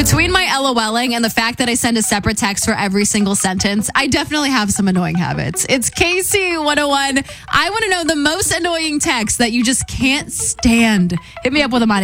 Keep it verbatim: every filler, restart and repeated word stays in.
Between my LOLing and the fact that I send a separate text for every single sentence, I definitely have some annoying habits. It's K C one oh one. I want to know the most annoying text that you just can't stand. Hit me up with a